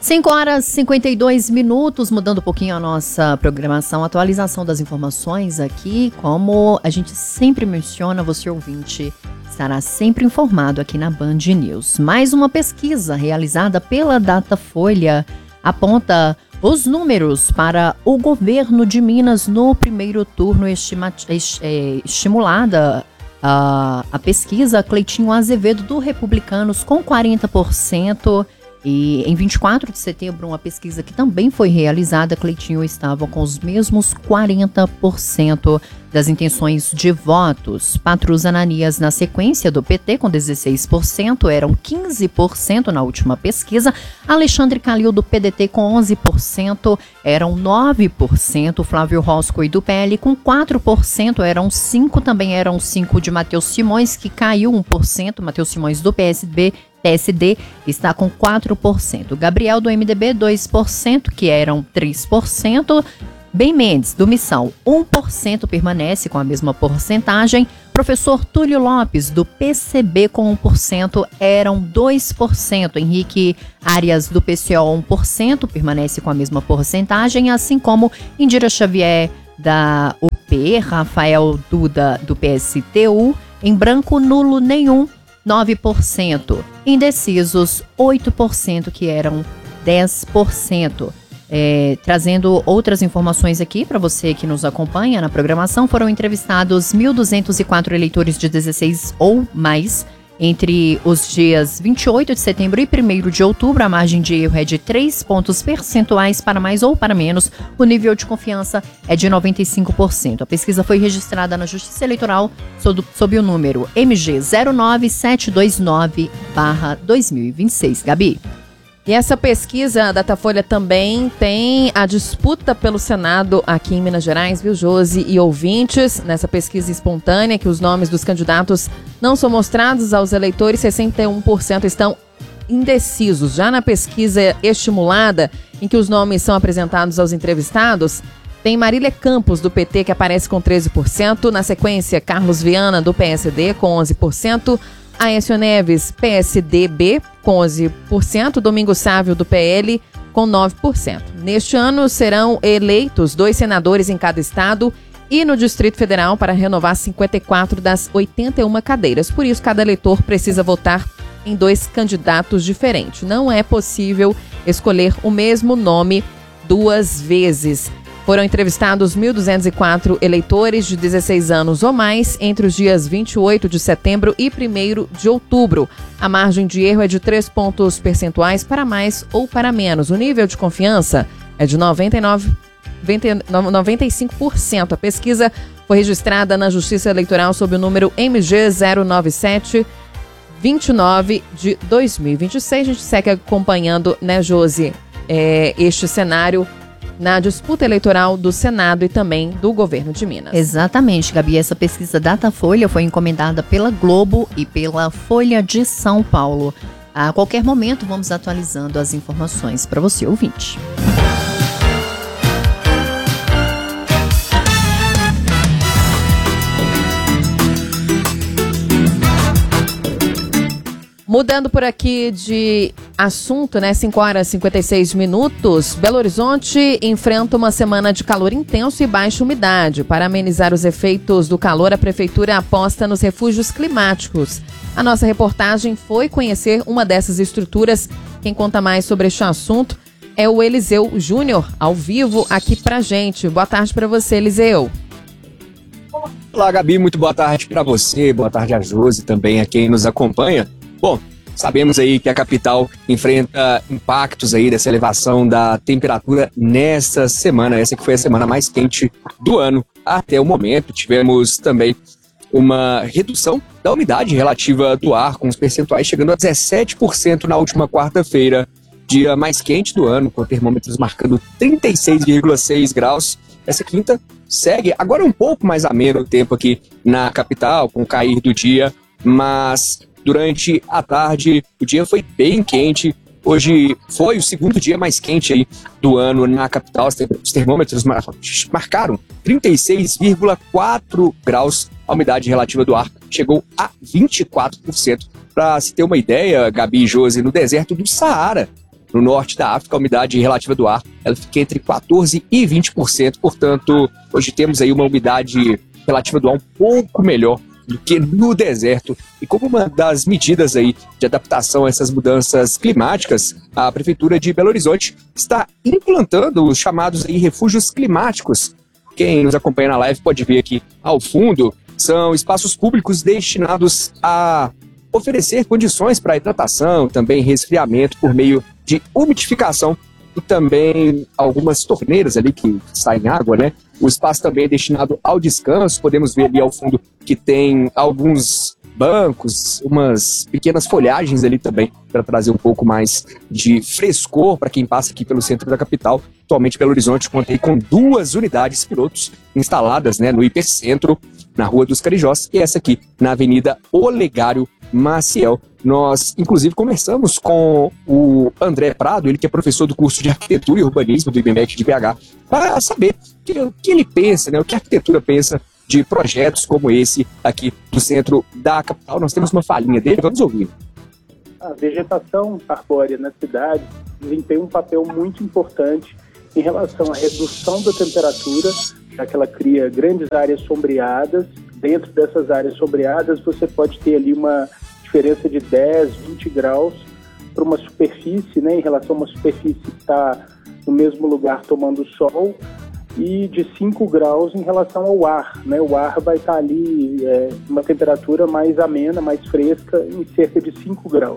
5h52, mudando um pouquinho a nossa programação, atualização das informações aqui, como a gente sempre menciona, você ouvinte estará sempre informado aqui na Band News. Mais uma pesquisa realizada pela Datafolha aponta os números para o governo de Minas no primeiro turno, estimulada a pesquisa Cleitinho Azevedo do Republicanos com 40%. E em 24 de setembro, uma pesquisa que também foi realizada, Cleitinho estava com os mesmos 40% das intenções de votos. Patrus Ananias na sequência do PT com 16%, eram 15% na última pesquisa. Alexandre Calil do PDT com 11%, eram 9%. Flávio Roscoe do PL com 4%, eram 5%, também eram 5% de Matheus Simões, que caiu 1%. Matheus Simões do PSD está com 4%. Gabriel do MDB, 2%, que eram 3%. Bem Mendes, do Missal, 1%, permanece com a mesma porcentagem. Professor Túlio Lopes, do PCB, com 1%, eram 2%. Henrique Arias, do PCO, 1%, permanece com a mesma porcentagem, assim como Indira Xavier, da UP, Rafael Duda, do PSTU, em branco, nulo, nenhum, 9%. Indecisos, 8%, que eram 10%. Trazendo outras informações aqui para você que nos acompanha na programação, foram entrevistados 1.204 eleitores de 16 ou mais entre os dias 28 de setembro e 1º de outubro. A margem de erro é de 3 pontos percentuais para mais ou para menos. O nível de confiança é de 95%. A pesquisa foi registrada na Justiça Eleitoral sob o número MG 09729/2026. Gabi. E essa pesquisa, a Datafolha também tem a disputa pelo Senado aqui em Minas Gerais, viu, Josi e ouvintes? Nessa pesquisa espontânea, que os nomes dos candidatos não são mostrados aos eleitores, 61% estão indecisos. Já na pesquisa estimulada, em que os nomes são apresentados aos entrevistados, tem Marília Campos, do PT, que aparece com 13%. Na sequência, Carlos Viana, do PSD, com 11%. Aécio Neves, PSDB, com 11%, Domingos Sávio, do PL, com 9%. Neste ano serão eleitos 2 senadores em cada estado e no Distrito Federal para renovar 54 das 81 cadeiras. Por isso, cada eleitor precisa votar em 2 candidatos diferentes. Não é possível escolher o mesmo nome 2 vezes. Foram entrevistados 1.204 eleitores de 16 anos ou mais entre os dias 28 de setembro e 1º de outubro. A margem de erro é de 3 pontos percentuais para mais ou para menos. O nível de confiança é de 95%. A pesquisa foi registrada na Justiça Eleitoral sob o número MG 09729 de 2026. A gente segue acompanhando, né, Josi, este cenário na disputa eleitoral do Senado e também do governo de Minas. Exatamente, Gabi. Essa pesquisa Datafolha foi encomendada pela Globo e pela Folha de São Paulo. A qualquer momento vamos atualizando as informações para você, ouvinte. Mudando por aqui de assunto, né? 5h56. Belo Horizonte enfrenta uma semana de calor intenso e baixa umidade. Para amenizar os efeitos do calor, a prefeitura aposta nos refúgios climáticos. A nossa reportagem foi conhecer uma dessas estruturas. Quem conta mais sobre este assunto é o Eliseu Júnior, ao vivo aqui pra gente. Boa tarde para você, Eliseu. Olá, Gabi, muito boa tarde para você, boa tarde a Josi, também a quem nos acompanha. Bom, sabemos aí que a capital enfrenta impactos aí dessa elevação da temperatura nessa semana, essa que foi a semana mais quente do ano até o momento. Tivemos também uma redução da umidade relativa do ar, com os percentuais chegando a 17% na última quarta-feira, dia mais quente do ano, com termômetros marcando 36,6 graus. Essa quinta segue agora um pouco mais ameno o tempo aqui na capital, com o cair do dia, mas durante a tarde o dia foi bem quente. Hoje foi o segundo dia mais quente aí do ano na capital. Os termômetros marcaram 36,4 graus. A umidade relativa do ar chegou a 24%. Para se ter uma ideia, Gabi e Josi, no deserto do Saara, No norte da África, a umidade relativa do ar ela fica entre 14% e 20%. Portanto, hoje temos aí uma umidade relativa do ar um pouco melhor do que no deserto. E como uma das medidas aí de adaptação a essas mudanças climáticas, a Prefeitura de Belo Horizonte está implantando os chamados aí refúgios climáticos. Quem nos acompanha na live pode ver aqui ao fundo, são espaços públicos destinados a oferecer condições para hidratação, também resfriamento por meio de umidificação e também algumas torneiras ali que saem água, né? O espaço também é destinado ao descanso. Podemos ver ali ao fundo que tem alguns bancos, umas pequenas folhagens ali também para trazer um pouco mais de frescor para quem passa aqui pelo centro da capital. Atualmente, Belo Horizonte conta aí com 2 unidades pilotos instaladas, né, no Hipercentro, na Rua dos Carijós, e essa aqui na Avenida Olegário Maciel. Nós, inclusive, conversamos com o André Prado, ele que é professor do curso de Arquitetura e Urbanismo do IBMEC de BH, para saber o que ele pensa, né, o que a arquitetura pensa de projetos como esse aqui do centro da capital. Nós temos uma falinha dele, vamos ouvir. A vegetação arbórea na cidade desempenha um papel muito importante em relação à redução da temperatura, já que ela cria grandes áreas sombreadas. Dentro dessas áreas sombreadas, você pode ter ali uma diferença de 10, 20 graus para uma superfície, né, em relação a uma superfície que está no mesmo lugar tomando sol, e de 5 graus em relação ao ar, né? O ar vai estar ali uma temperatura mais amena, mais fresca, em cerca de 5 graus.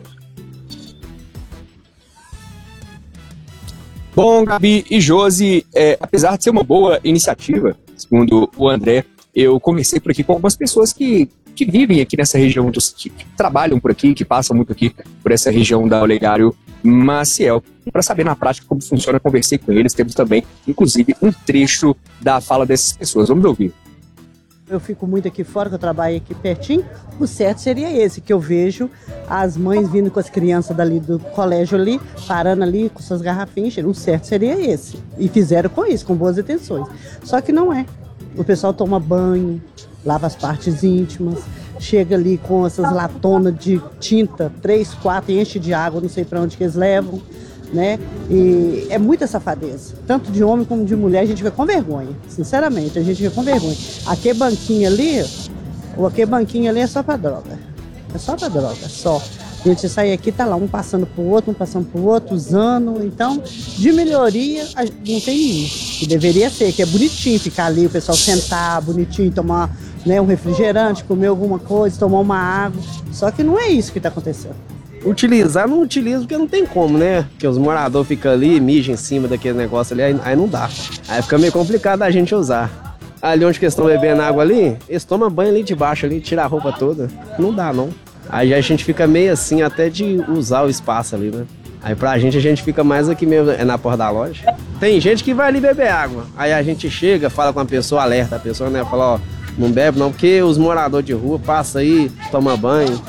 Bom, Gabi e Josi, apesar de ser uma boa iniciativa, segundo o André, eu conversei por aqui com algumas pessoas que vivem aqui nessa região, que trabalham por aqui, que passam muito aqui por essa região da Olegário Maciel. Para saber na prática como funciona, conversei com eles. Temos também, inclusive, um trecho da fala dessas pessoas. Vamos ouvir. Eu fico muito aqui fora, que eu trabalho aqui pertinho. O certo seria esse, que eu vejo as mães vindo com as crianças dali do colégio ali, parando ali com suas garrafinhas. O certo seria esse. E fizeram com isso, com boas intenções. Só que não é. O pessoal toma banho, lava as partes íntimas, chega ali com essas latonas de tinta, 3, 4, enche de água, não sei para onde que eles levam, né? E é muita safadeza, tanto de homem como de mulher. A gente fica com vergonha, sinceramente, a gente fica com vergonha. Aquele banquinho ali é só para droga, só. A gente sai aqui, tá lá, um passando pro outro, usando. Então, de melhoria, não tem nenhum. Que deveria ser, que é bonitinho ficar ali, o pessoal sentar, bonitinho, tomar, né, um refrigerante, comer alguma coisa, tomar uma água. Só que não é isso que tá acontecendo. Utilizar, não utilizo porque não tem como, né? Porque os moradores ficam ali, mijam em cima daquele negócio ali, aí não dá. Aí fica meio complicado a gente usar. Ali onde eles estão bebendo água ali, eles tomam banho ali de baixo, ali, tiram a roupa toda. Não dá, não. Aí a gente fica meio assim até de usar o espaço ali, né? Aí pra gente, a gente fica mais aqui mesmo, na porta da loja. Tem gente que vai ali beber água. Aí a gente chega, fala com a pessoa, alerta a pessoa, né? Fala, ó, não bebe não, porque os moradores de rua passam aí, tomam banho.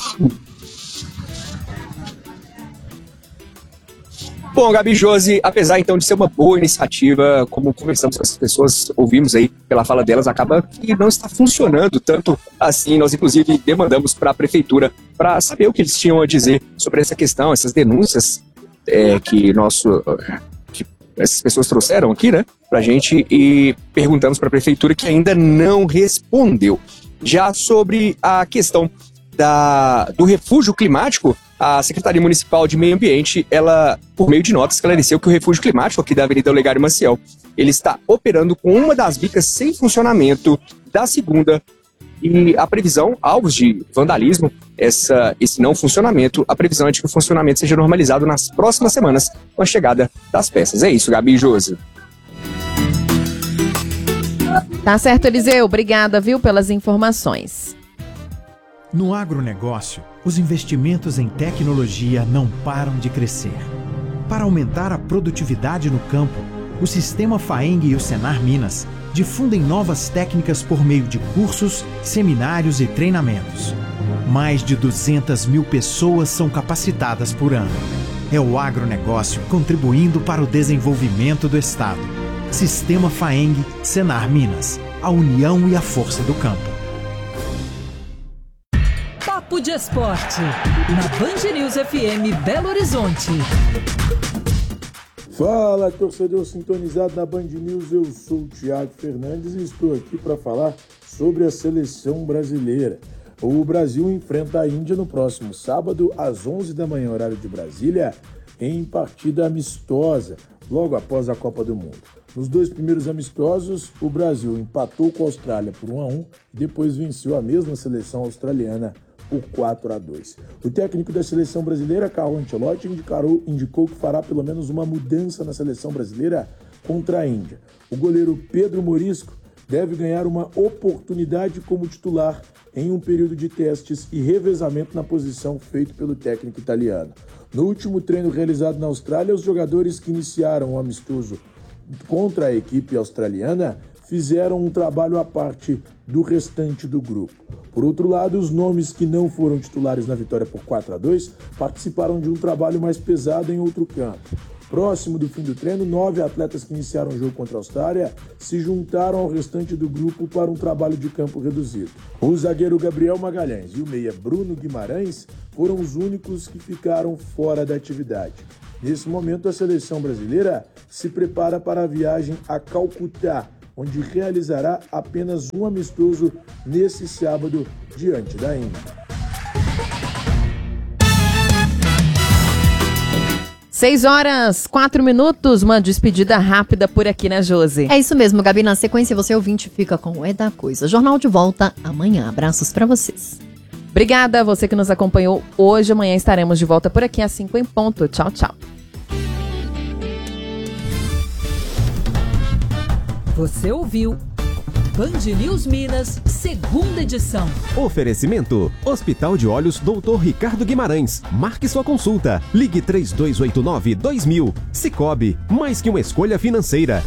Bom, Gabi, Josi, apesar então de ser uma boa iniciativa, como conversamos com essas pessoas, ouvimos aí pela fala delas, acaba que não está funcionando tanto assim. Nós, inclusive, demandamos para a prefeitura para saber o que eles tinham a dizer sobre essa questão, essas denúncias que essas pessoas trouxeram aqui, né, para a gente, e perguntamos para a prefeitura, que ainda não respondeu. Já sobre a questão do refúgio climático, a Secretaria Municipal de Meio Ambiente, ela, por meio de notas, esclareceu que o refúgio climático aqui da Avenida Olegário Maciel, ele está operando com uma das bicas sem funcionamento da segunda, e a previsão, alvos de vandalismo, esse não funcionamento, a previsão é de que o funcionamento seja normalizado nas próximas semanas com a chegada das peças. É isso, Gabi e Josi. Tá certo, Eliseu. Obrigada, viu, pelas informações. No agronegócio, os investimentos em tecnologia não param de crescer. Para aumentar a produtividade no campo, o Sistema FAENG e o Senar Minas difundem novas técnicas por meio de cursos, seminários e treinamentos. Mais de 200 mil pessoas são capacitadas por ano. É o agronegócio contribuindo para o desenvolvimento do Estado. Sistema FAENG, Senar Minas, a união e a força do campo. Papo de Esporte, na Band News FM Belo Horizonte. Fala, torcedor sintonizado na Band News, eu sou o Thiago Fernandes e estou aqui para falar sobre a seleção brasileira. O Brasil enfrenta a Índia no próximo sábado, às 11 da manhã, horário de Brasília, em partida amistosa, logo após a Copa do Mundo. Nos 2 primeiros amistosos, o Brasil empatou com a Austrália por 1-1 e depois venceu a mesma seleção australiana por 4-2. O técnico da seleção brasileira, Carlo Ancelotti, indicou que fará pelo menos uma mudança na seleção brasileira contra a Índia. O goleiro Pedro Morisco deve ganhar uma oportunidade como titular em um período de testes e revezamento na posição feito pelo técnico italiano. No último treino realizado na Austrália, os jogadores que iniciaram o amistoso contra a equipe australiana fizeram um trabalho à parte do restante do grupo. Por outro lado, os nomes que não foram titulares na vitória por 4-2 participaram de um trabalho mais pesado em outro campo. Próximo do fim do treino, 9 atletas que iniciaram o jogo contra a Austrália se juntaram ao restante do grupo para um trabalho de campo reduzido. O zagueiro Gabriel Magalhães e o meia Bruno Guimarães foram os únicos que ficaram fora da atividade. Nesse momento, a seleção brasileira se prepara para a viagem a Calcutá, onde realizará apenas um amistoso nesse sábado diante da Índia. 6h04, uma despedida rápida por aqui, né, Josi? É isso mesmo, Gabi. Na sequência, você ouvinte fica com o É da Coisa. Jornal de volta amanhã. Abraços pra vocês. Obrigada a você que nos acompanhou hoje. Amanhã estaremos de volta por aqui às 5 em ponto. Tchau, tchau. Você ouviu Band News Minas, segunda edição. Oferecimento: Hospital de Olhos Dr. Ricardo Guimarães. Marque sua consulta. Ligue 3289-2000. Sicoob, mais que uma escolha financeira.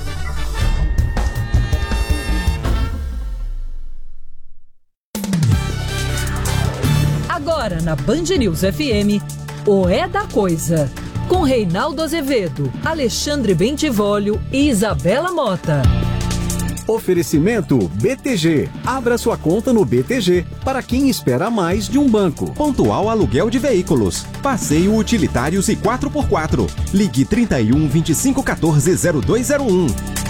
Agora na Band News FM, o É da Coisa. Com Reinaldo Azevedo, Alexandre Bentivolio e Isabela Mota. Oferecimento BTG. Abra sua conta no BTG para quem espera mais de um banco. Pontual Aluguel de Veículos. Passeio Utilitários e 4x4. Ligue 31 25 14 0201.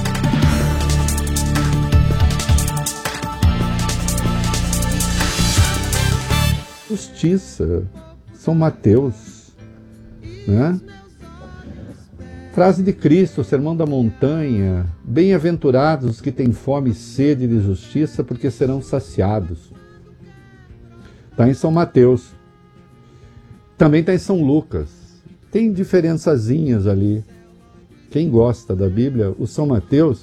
Justiça. São Mateus, né? Frase de Cristo, Sermão da Montanha: bem-aventurados os que têm fome e sede de justiça, porque serão saciados. Está em São Mateus. Também está em São Lucas. Tem diferençazinhas ali. Quem gosta da Bíblia, o São Mateus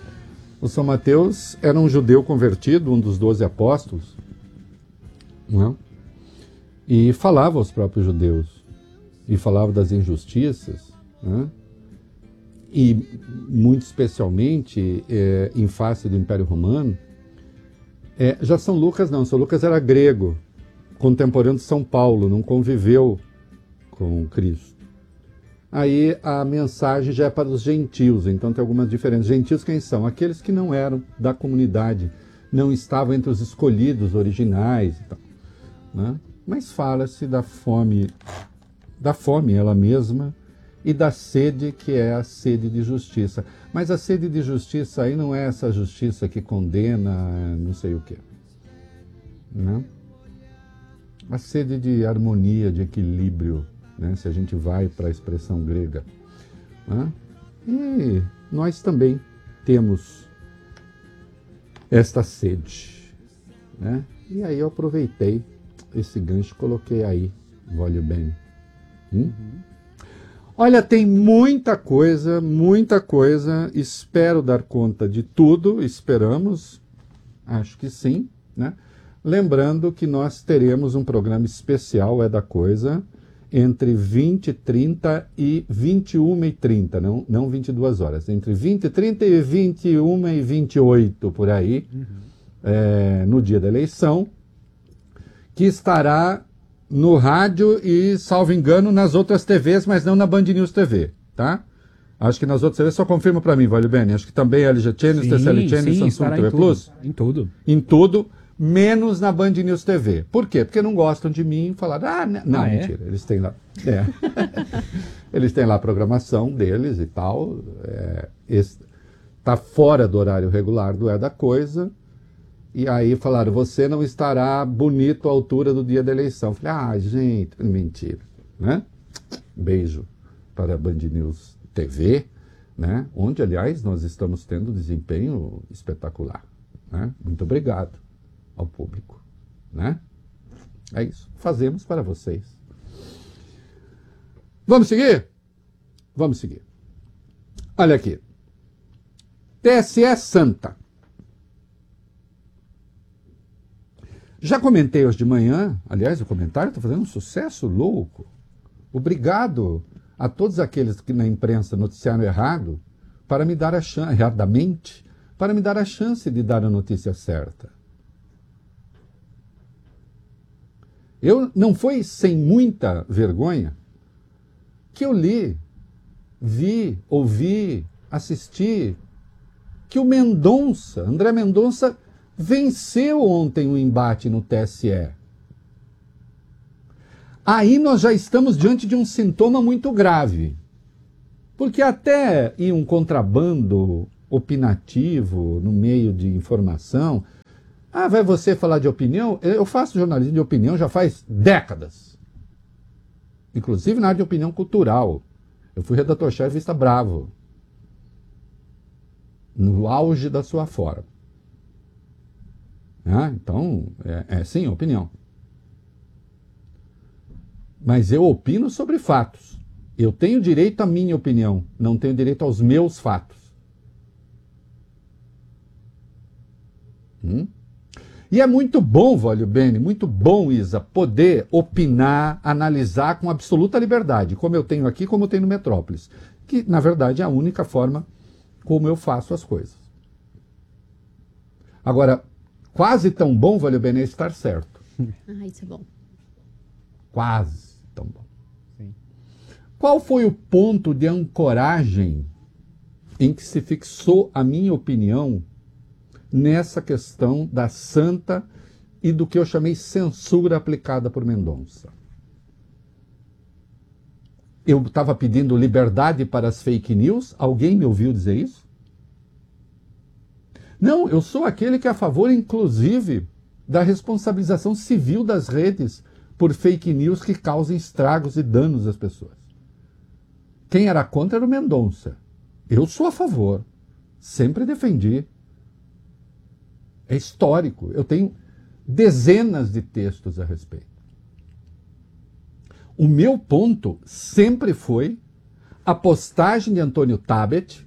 era um judeu convertido, um dos 12 apóstolos, não é? E falava aos próprios judeus, e falava das injustiças, né? E muito especialmente em face do Império Romano. Já São Lucas não, São Lucas era grego, contemporâneo de São Paulo, não conviveu com Cristo. Aí a mensagem já é para os gentios, então tem algumas diferenças. Gentios quem são? Aqueles que não eram da comunidade, não estavam entre os escolhidos originais e tal, né? Mas fala-se da fome ela mesma, e da sede, que é a sede de justiça. Mas a sede de justiça aí não é essa justiça que condena não sei o quê, né? A sede de harmonia, de equilíbrio, né? Se a gente vai para a expressão grega, né? E nós também temos esta sede, né? E aí eu aproveitei esse gancho, coloquei aí, olha bem. Olha, tem muita coisa, espero dar conta de tudo, esperamos, acho que sim, né? Lembrando que nós teremos um programa especial, É da Coisa, entre 20h30 e 21h30, não 22 horas, entre 20h30 e 21h28, por aí, no dia da eleição, que estará no rádio e, salvo engano, nas outras TVs, mas não na Band News TV, tá? Acho que nas outras TVs, só confirma para mim, Vale Bene. Acho que também LG Channels, TCL Channels, Samsung TV Plus. Em tudo. Em tudo, menos na Band News TV. Por quê? Porque não gostam de mim e falaram, não, mentira, eles têm lá. Eles têm lá a programação deles e tal. Está fora do horário regular do É da Coisa. E aí falaram, você não estará bonito à altura do dia da eleição. Falei, gente, mentira. Né? Beijo para a Band News TV, né? Onde, aliás, nós estamos tendo desempenho espetacular. Né? Muito obrigado ao público. Né? É isso. Fazemos para vocês. Vamos seguir? Vamos seguir. Olha aqui. TSE Santa. Já comentei hoje de manhã, aliás, o comentário está fazendo um sucesso louco. Obrigado a todos aqueles que na imprensa noticiaram errado, para me dar a chance, erradamente, para me dar a chance de dar a notícia certa. Eu não foi sem muita vergonha que eu li, vi, ouvi, assisti que o Mendonça, André Mendonça, venceu ontem o embate no TSE. Aí nós já estamos diante de um sintoma muito grave. Porque até em um contrabando opinativo, no meio de informação, vai você falar de opinião? Eu faço jornalismo de opinião já faz décadas. Inclusive na área de opinião cultural. Eu fui redator-chefe da revista Bravo. No auge da sua forma. Então, sim, opinião. Mas eu opino sobre fatos. Eu tenho direito à minha opinião, não tenho direito aos meus fatos. E é muito bom, Vólio Bene, muito bom, Isa, poder opinar, analisar com absoluta liberdade, como eu tenho aqui, como eu tenho no Metrópolis, que, na verdade, é a única forma como eu faço as coisas. Agora, quase tão bom, Vólio Bene, é estar certo. Isso é bom. Quase tão bom. Sim. Qual foi o ponto de ancoragem em que se fixou a minha opinião nessa questão da Santa e do que eu chamei censura aplicada por Mendonça? Eu estava pedindo liberdade para as fake news? Alguém me ouviu dizer isso? Não, eu sou aquele que é a favor, inclusive, da responsabilização civil das redes por fake news que causem estragos e danos às pessoas. Quem era contra era o Mendonça. Eu sou a favor. Sempre defendi. É histórico. Eu tenho dezenas de textos a respeito. O meu ponto sempre foi a postagem de Antônio Tabet,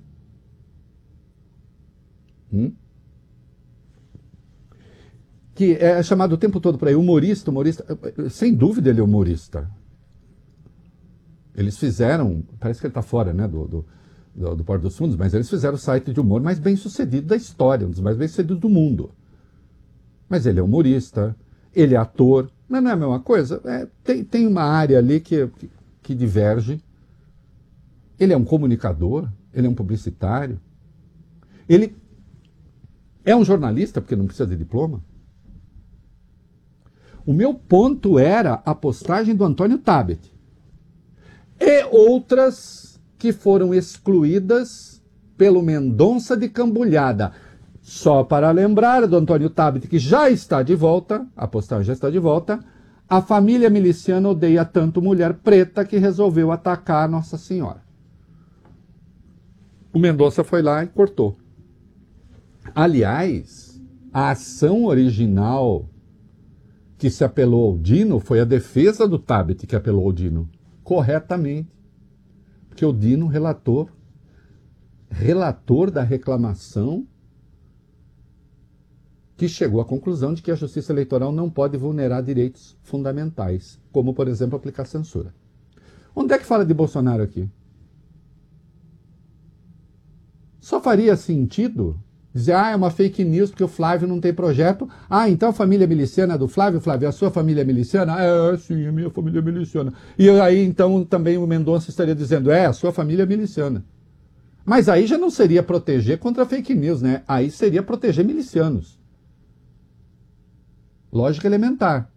que é chamado o tempo todo por aí humorista, sem dúvida ele é humorista. Eles fizeram, parece que ele está fora, né, do Porto dos Fundos, mas eles fizeram o site de humor mais bem sucedido da história, um dos mais bem sucedidos do mundo. Mas ele é humorista, ele é ator, mas não é a mesma coisa. Tem uma área ali que diverge. Ele é um comunicador, ele é um publicitário, ele é um jornalista, porque não precisa de diploma. O meu ponto era a postagem do Antônio Tabet e outras que foram excluídas pelo Mendonça de Cambulhada. Só para lembrar do Antônio Tabet, que já está de volta, a postagem já está de volta, a família miliciana odeia tanto mulher preta que resolveu atacar Nossa Senhora. O Mendonça foi lá e cortou. Aliás, a ação original que se apelou ao Dino foi a defesa do Tabet que apelou ao Dino. Corretamente. Porque o Dino, relator da reclamação, que chegou à conclusão de que a Justiça Eleitoral não pode vulnerar direitos fundamentais, como, por exemplo, aplicar censura. Onde é que fala de Bolsonaro aqui? Só faria sentido dizer, é uma fake news porque o Flávio não tem projeto. Então a família miliciana é do Flávio, Flávio, a sua família é miliciana? Sim, a minha família é miliciana. E aí então também o Mendonça estaria dizendo, a sua família é miliciana. Mas aí já não seria proteger contra fake news, né? Aí seria proteger milicianos. Lógica elementar.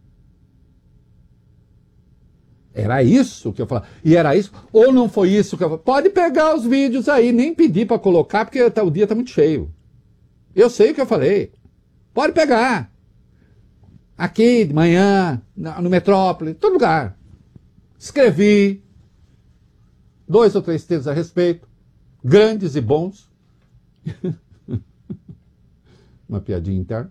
Era isso que eu falava. E era isso. Ou não foi isso que eu falava. Pode pegar os vídeos aí, nem pedir para colocar, porque o dia tá muito cheio. Eu sei o que eu falei. Pode pegar. Aqui, de manhã, no Metrópole, em todo lugar. Escrevi 2 ou 3 textos a respeito. Grandes e bons. Uma piadinha interna.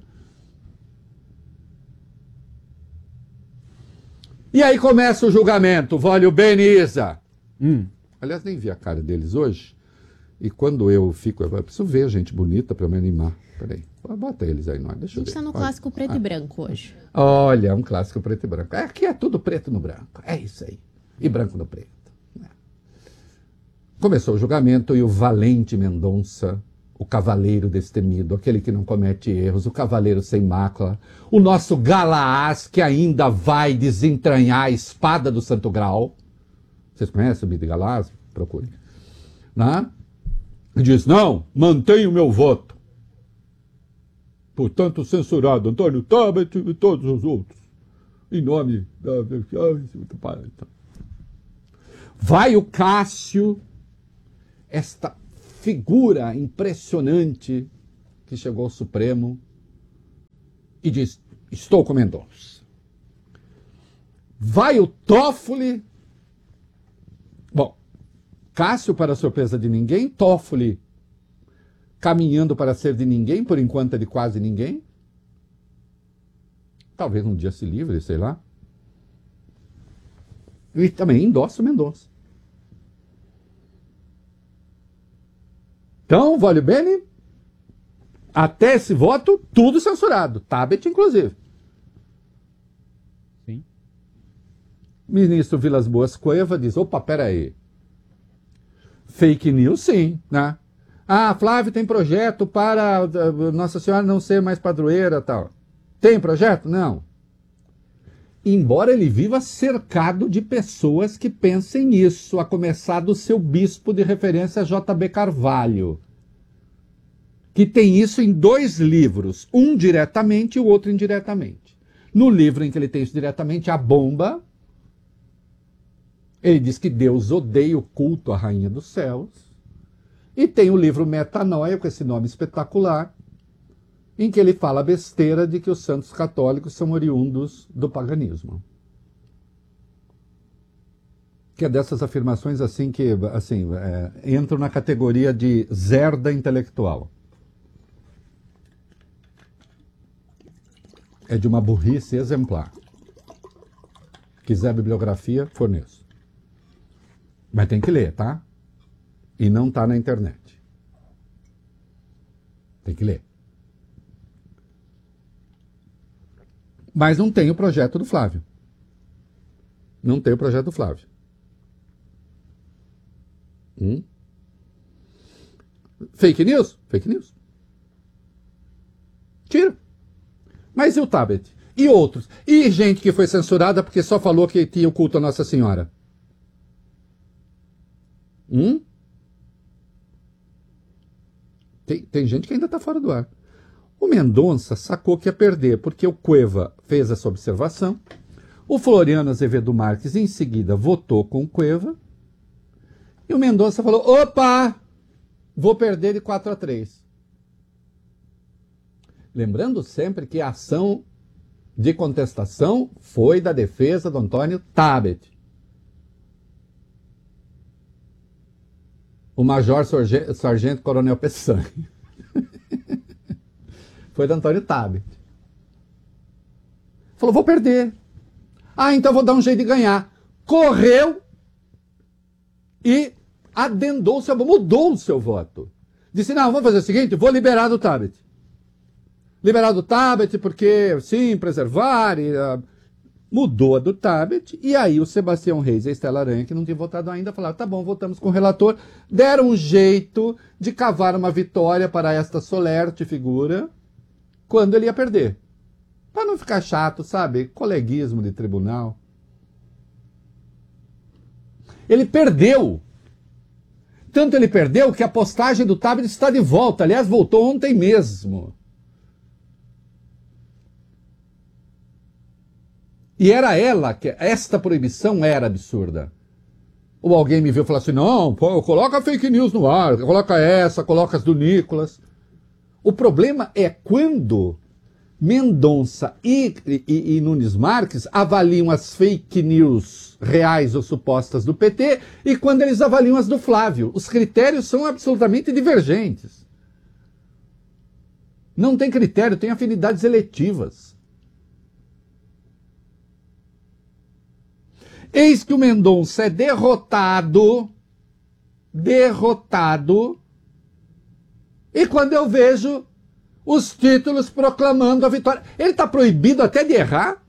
E aí começa o julgamento, Vólio Beniza. Aliás, nem vi a cara deles hoje. E quando eu fico, eu preciso ver gente bonita para me animar. Peraí, bota eles aí, não, deixa eu ver. A gente está no clássico preto e branco hoje. Olha, um clássico preto e branco. Aqui é tudo preto no branco, é isso aí. E branco no preto. Começou o julgamento e o valente Mendonça, o cavaleiro destemido, aquele que não comete erros, o cavaleiro sem mácula, o nosso Galaás, que ainda vai desentranhar a espada do Santo Grau. Vocês conhecem o Bide Galaás? Procurem. Né? Diz, não, mantenho o meu voto. Portanto, censurado Antônio Tabet e todos os outros. Em nome da... Vai o Cássio, esta figura impressionante que chegou ao Supremo e diz, estou com Mendonça. Vai o Toffoli. Bom, Cássio, para surpresa de ninguém, Toffoli caminhando para ser de ninguém, por enquanto é de quase ninguém. Talvez um dia se livre, sei lá. E também endossa o Mendonça. Então, Vólio Bene, até esse voto, tudo censurado. Tabet, inclusive. Sim. Ministro Vilas Boas Cueva diz, opa, peraí. Fake news, sim, né? Ah, Flávio tem projeto para Nossa Senhora não ser mais padroeira e tal. Tem projeto? Não. Embora ele viva cercado de pessoas que pensem nisso, a começar do seu bispo de referência, J.B. Carvalho, que tem isso em 2 livros, um diretamente e o outro indiretamente. No livro em que ele tem isso diretamente, A Bomba, ele diz que Deus odeia o culto à Rainha dos Céus, e tem o livro Metanoia, com esse nome espetacular, em que ele fala a besteira de que os santos católicos são oriundos do paganismo. Que é dessas afirmações assim que entram na categoria de zerda intelectual. É de uma burrice exemplar. Quiser bibliografia, forneço. Mas tem que ler, tá? E não tá na internet. Tem que ler. Mas não tem o projeto do Flávio. Não tem o projeto do Flávio. Fake news? Fake news. Tira. Mas e o Tabet? E outros? E gente que foi censurada porque só falou que tinha o culto a Nossa Senhora? Tem gente que ainda está fora do ar. O Mendonça sacou que ia perder, porque o Cueva fez essa observação, o Floriano Azevedo Marques em seguida votou com o Cueva, e o Mendonça falou, opa, vou perder de 4-3. Lembrando sempre que a ação de contestação foi da defesa do Antônio Tabet. O Major Sargento Coronel Peçanha. Foi do Antônio Tabet. Falou, vou perder. Ah, então vou dar um jeito de ganhar. Correu e adendou o seu voto, mudou o seu voto. Disse, não, vamos fazer o seguinte, vou liberar do Tabet. Liberar do Tabet porque, sim, preservar. Mudou a do Tabet, e aí o Sebastião Reis e a Estela Aranha, que não tinham votado ainda, falaram, tá bom, votamos com o relator. Deram um jeito de cavar uma vitória para esta solerte figura, quando ele ia perder. Para não ficar chato, sabe? Coleguismo de tribunal. Ele perdeu. Tanto ele perdeu que a postagem do Tabet está de volta. Aliás, voltou ontem mesmo. E era ela, que esta proibição era absurda. Ou alguém me viu falar assim, não, pô, coloca fake news no ar, coloca essa, coloca as do Nicolas. O problema é quando Mendonça e Nunes Marques avaliam as fake news reais ou supostas do PT e quando eles avaliam as do Flávio. Os critérios são absolutamente divergentes. Não tem critério, tem afinidades eletivas. Eis que o Mendonça é derrotado, e quando eu vejo os títulos proclamando a vitória, ele está proibido até de errar?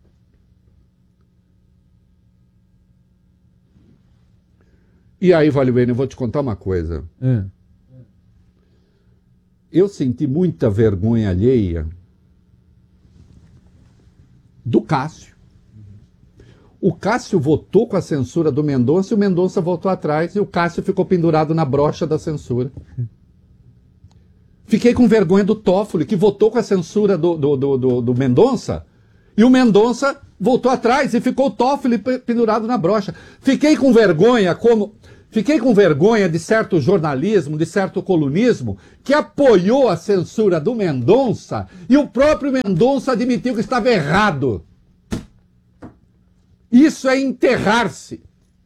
E aí, Valioene, eu vou te contar uma coisa. Eu senti muita vergonha alheia do Cássio. O Cássio votou com a censura do Mendonça e o Mendonça voltou atrás e o Cássio ficou pendurado na brocha da censura. Fiquei com vergonha do Toffoli, que votou com a censura do Mendonça e o Mendonça voltou atrás e ficou o Toffoli pendurado na brocha. Fiquei com vergonha de certo jornalismo, de certo colunismo, que apoiou a censura do Mendonça e o próprio Mendonça admitiu que estava errado. Isso é enterrar-se.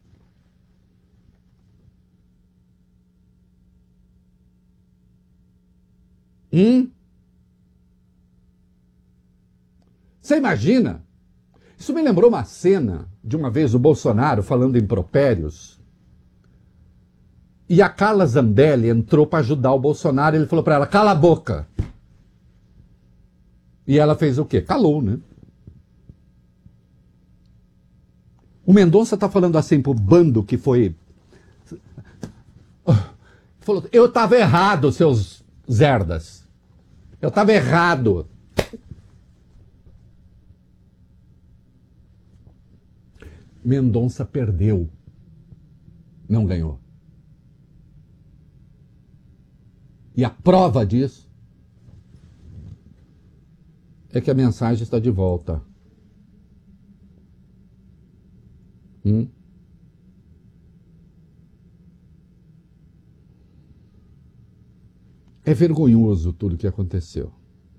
Você imagina? Isso me lembrou uma cena de uma vez o Bolsonaro falando em impropérios. E a Carla Zambelli entrou para ajudar o Bolsonaro. Ele falou para ela, cala a boca. E ela fez o quê? Calou, né? O Mendonça está falando assim pro bando que foi... Falou, eu estava errado, seus zerdas. Eu estava errado. Mendonça perdeu. Não ganhou. E a prova disso é que a mensagem está de volta. É vergonhoso tudo o que aconteceu.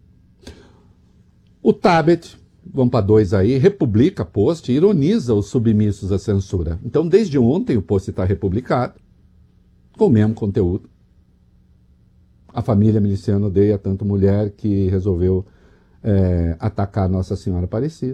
O Tabet, vamos para 2 aí, republica post e ironiza os submissos à censura. Então, desde ontem o post está republicado, com o mesmo conteúdo. A família miliciana odeia tanto mulher que resolveu atacar Nossa Senhora Aparecida.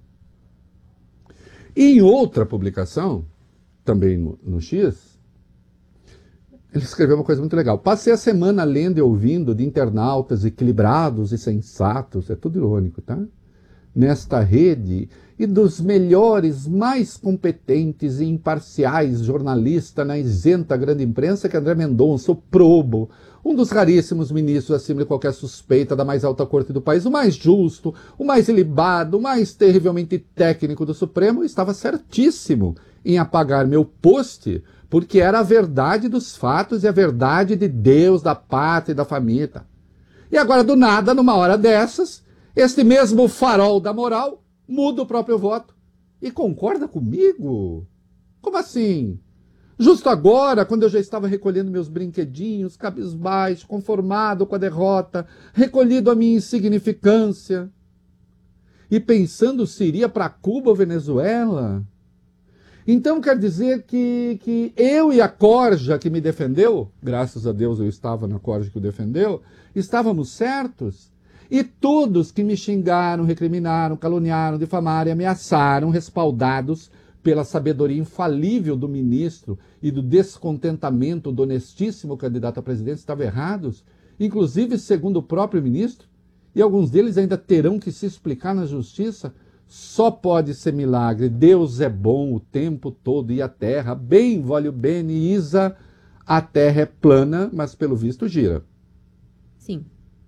E em outra publicação, também no X, ele escreveu uma coisa muito legal. Passei a semana lendo e ouvindo de internautas equilibrados e sensatos, é tudo irônico, tá? Nesta rede e dos melhores, mais competentes e imparciais jornalistas na isenta grande imprensa que André Mendonça, o probo, um dos raríssimos ministros acima de qualquer suspeita da mais alta corte do país, o mais justo, o mais ilibado, o mais terrivelmente técnico do Supremo, estava certíssimo em apagar meu post, porque era a verdade dos fatos e a verdade de Deus, da pátria e da família. E agora, do nada, numa hora dessas, este mesmo farol da moral muda o próprio voto. E concorda comigo? Como assim? Justo agora, quando eu já estava recolhendo meus brinquedinhos, cabisbaixo, conformado com a derrota, recolhido a minha insignificância, e pensando se iria para Cuba ou Venezuela. Então quer dizer que eu e a corja que me defendeu, graças a Deus eu estava na corja que o defendeu, estávamos certos? E todos que me xingaram, recriminaram, caluniaram, difamaram e ameaçaram, respaldados pela sabedoria infalível do ministro e do descontentamento do honestíssimo candidato à presidência, estavam errados, inclusive segundo o próprio ministro, e alguns deles ainda terão que se explicar na justiça. Só pode ser milagre, Deus é bom o tempo todo e a terra, bem voglio bene, Isa, a terra é plana, mas pelo visto gira. Sim.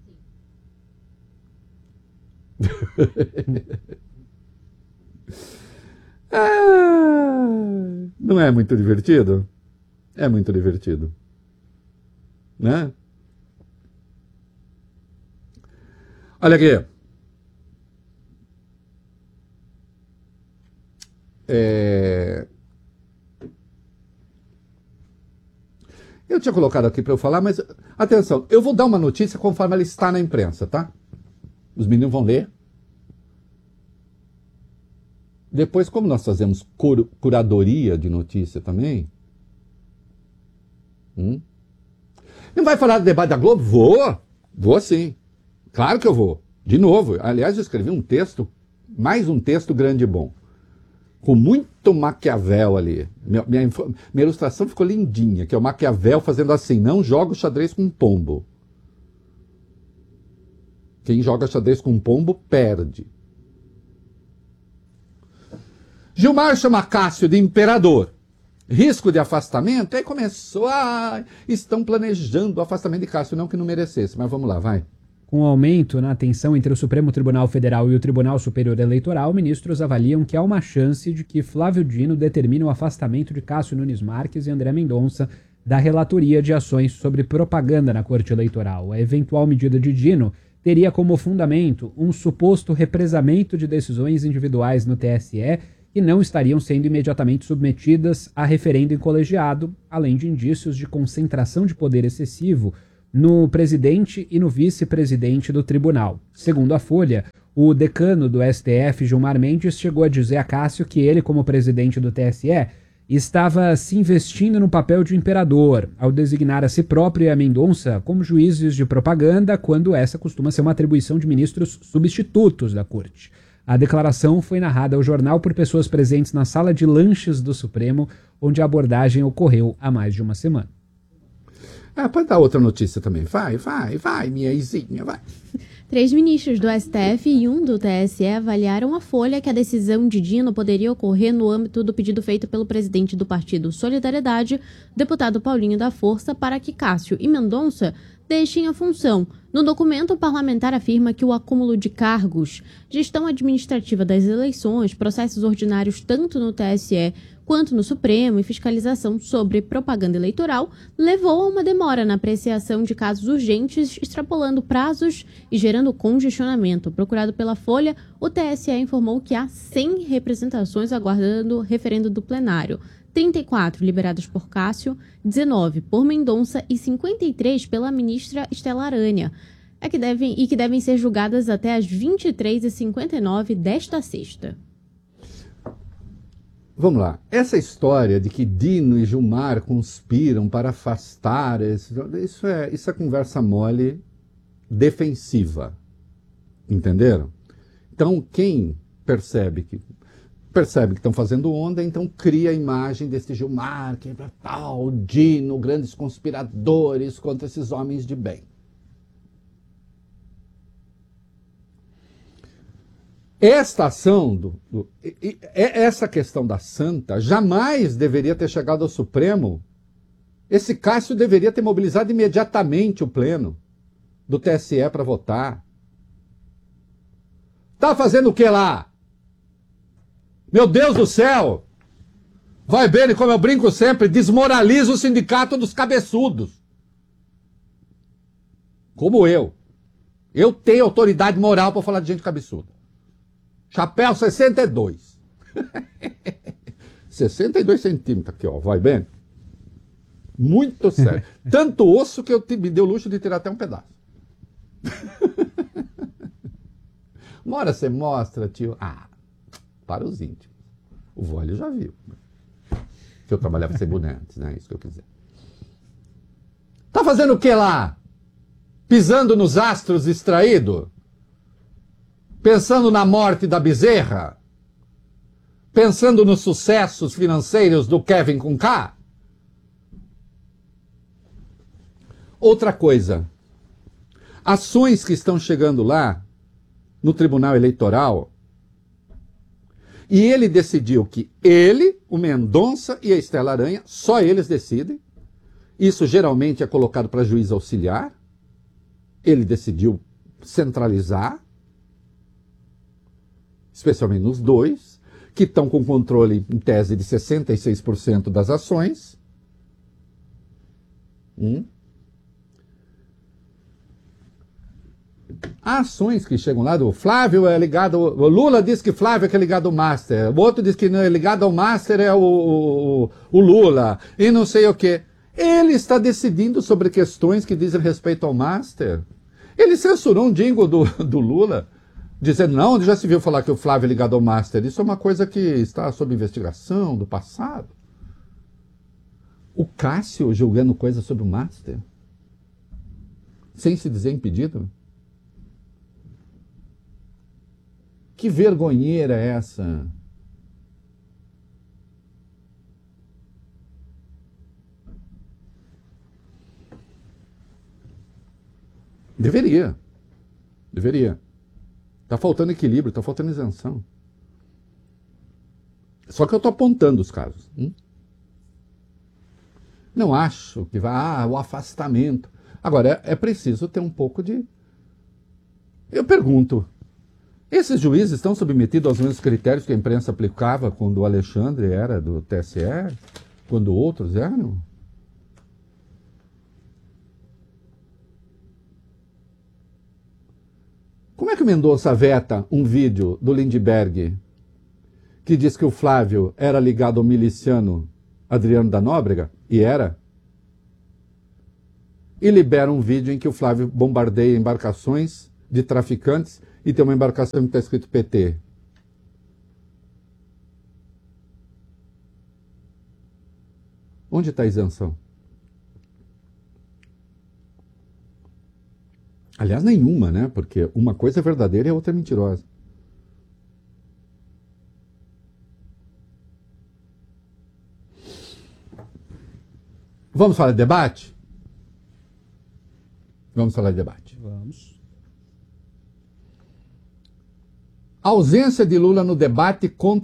Não é muito divertido? É muito divertido. Né? Olha aqui. Eu tinha colocado aqui para eu falar, mas atenção, eu vou dar uma notícia conforme ela está na imprensa, tá? Os meninos vão ler. Depois, como nós fazemos curadoria de notícia também... Não vai falar do debate da Globo? Vou sim. Claro que eu vou. De novo, aliás, eu escrevi um texto, mais um texto grande e bom. Com muito Maquiavel ali. Minha ilustração ficou lindinha, que é o Maquiavel fazendo assim, não joga o xadrez com um pombo. Quem joga xadrez com um pombo, perde. Gilmar chama Cássio de imperador. Risco de afastamento? Aí começou, estão planejando o afastamento de Cássio, não que não merecesse, mas vamos lá, vai. Com o aumento na tensão entre o Supremo Tribunal Federal e o Tribunal Superior Eleitoral, ministros avaliam que há uma chance de que Flávio Dino determine o afastamento de Cássio Nunes Marques e André Mendonça da relatoria de ações sobre propaganda na Corte Eleitoral. A eventual medida de Dino teria como fundamento um suposto represamento de decisões individuais no TSE que não estariam sendo imediatamente submetidas a referendo em colegiado, além de indícios de concentração de poder excessivo no presidente e no vice-presidente do tribunal. Segundo a Folha, o decano do STF, Gilmar Mendes, chegou a dizer a Cássio que ele, como presidente do TSE, estava se investindo no papel de imperador, ao designar a si próprio e a Mendonça como juízes de propaganda, quando essa costuma ser uma atribuição de ministros substitutos da corte. A declaração foi narrada ao jornal por pessoas presentes na sala de lanches do Supremo, onde a abordagem ocorreu há mais de uma semana. Pode dar outra notícia também. Vai, minha Izinha, vai. 3 ministros do STF e 1 do TSE avaliaram a Folha que a decisão de Dino poderia ocorrer no âmbito do pedido feito pelo presidente do partido Solidariedade, deputado Paulinho da Força, para que Cássio e Mendonça deixem a função. No documento, o parlamentar afirma que o acúmulo de cargos, gestão administrativa das eleições, processos ordinários tanto no TSE quanto no Supremo e fiscalização sobre propaganda eleitoral levou a uma demora na apreciação de casos urgentes, extrapolando prazos e gerando congestionamento. Procurado pela Folha, o TSE informou que há 100 representações aguardando referendo do plenário. 34 liberadas por Cássio, 19 por Mendonça e 53 pela ministra Estela Aranha, que devem ser julgadas até às 23h59 desta sexta. Vamos lá. Essa história de que Dino e Gilmar conspiram para afastar, isso é conversa mole defensiva. Entenderam? Então, quem percebe que estão fazendo onda, então cria a imagem desse Gilmar, que é tal, Dino, grandes conspiradores contra esses homens de bem. Esta ação, essa questão da Santa, jamais deveria ter chegado ao Supremo. Esse Cássio deveria ter mobilizado imediatamente o pleno do TSE para votar. Tá fazendo o que lá? Meu Deus do céu! Vai bem, como eu brinco sempre, desmoraliza o sindicato dos cabeçudos. Como eu. Eu tenho autoridade moral para falar de gente cabeçuda. Chapéu 62. 62 centímetros aqui, ó. Vai bem? Muito sério. Tanto osso que eu me dei o luxo de tirar até um pedaço. Uma hora você mostra, tio. Para os íntimos. O Vólio já viu. Que eu trabalhava sem boné antes, né? Isso que eu quiser. Tá fazendo o que lá? Pisando nos astros distraído? Pensando na morte da Bezerra? Pensando nos sucessos financeiros do Kevin com K? Outra coisa. Ações que estão chegando lá no Tribunal Eleitoral, e ele decidiu que ele, o Mendonça e a Estela Aranha, só eles decidem. Isso geralmente é colocado para juiz auxiliar. Ele decidiu centralizar, especialmente nos dois, que estão com controle, em tese, de 66% das ações. Há ações que chegam lá do Flávio é ligado, o Lula diz que Flávio é que é ligado ao Master, o outro diz que não é ligado ao Master é o Lula, e não sei o quê. Ele está decidindo sobre questões que dizem respeito ao Master. Ele censurou um jingle do Lula, dizendo, não, já se viu falar que o Flávio é ligado ao Master. Isso é uma coisa que está sob investigação do passado. O Cássio julgando coisas sobre o Master, sem se dizer impedido. Que vergonheira é essa? Deveria. Está faltando equilíbrio, está faltando isenção. Só que eu estou apontando os casos. Não acho que vai, o afastamento. Agora, é preciso ter um pouco de... Eu pergunto, esses juízes estão submetidos aos mesmos critérios que a imprensa aplicava quando o Alexandre era do TSE, quando outros eram? Como é que o Mendonça veta um vídeo do Lindbergh que diz que o Flávio era ligado ao miliciano Adriano da Nóbrega, e era, e libera um vídeo em que o Flávio bombardeia embarcações de traficantes e tem uma embarcação que está escrito PT? Onde está a isenção? Aliás, nenhuma, né? Porque uma coisa é verdadeira e a outra é mentirosa. Vamos falar de debate? Vamos falar de debate. Vamos. A ausência de Lula no debate contra